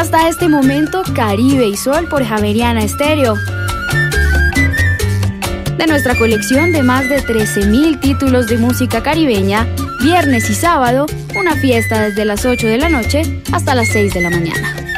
Hasta este momento, Caribe y Sol por Javeriana Estéreo. De nuestra colección de más de 13.000 títulos de música caribeña, viernes y sábado, una fiesta desde las 8 de la noche hasta las 6 de la mañana.